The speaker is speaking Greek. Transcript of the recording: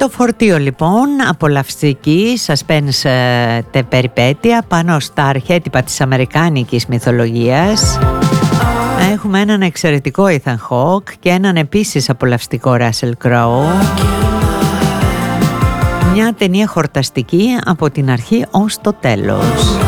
Το φορτίο λοιπόν, απολαυστική suspense περιπέτεια πάνω στα αρχέτυπα της αμερικάνικης μυθολογίας. Έχουμε έναν εξαιρετικό Ethan Hawke και έναν επίσης απολαυστικό Russell Crowe. Μια ταινία χορταστική από την αρχή ως το τέλος.